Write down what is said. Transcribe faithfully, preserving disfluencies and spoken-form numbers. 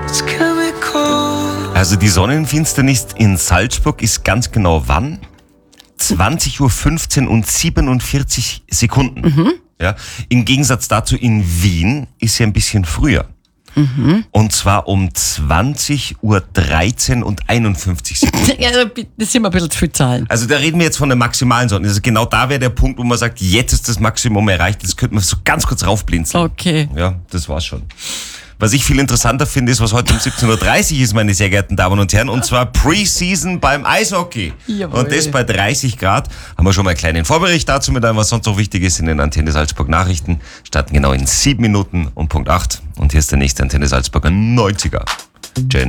Also die Sonnenfinsternis in Salzburg ist ganz genau wann? zwanzig Uhr fünfzehn und siebenundvierzig Sekunden. Mhm. Ja, im Gegensatz dazu in Wien ist sie ein bisschen früher. Mhm. Und zwar um zwanzig Uhr dreizehn und einundfünfzig Sekunden. Ja, das sind wir ein bisschen zu viel Zahlen. Also da reden wir jetzt von der maximalen Sonne. Also genau da wäre der Punkt, wo man sagt, jetzt ist das Maximum erreicht. Das könnte man so ganz kurz raufblinzeln. Okay. Ja, das war's schon. Was ich viel interessanter finde, ist, was heute um siebzehn Uhr dreißig ist, meine sehr geehrten Damen und Herren, und zwar Preseason beim Eishockey. Jawohl. Und das bei dreißig Grad. Haben wir schon mal einen kleinen Vorbericht dazu mit allem, was sonst noch wichtig ist in den Antenne Salzburg Nachrichten. Starten genau in sieben Minuten um Punkt acht. Und hier ist der nächste Antenne Salzburger neunziger. Jen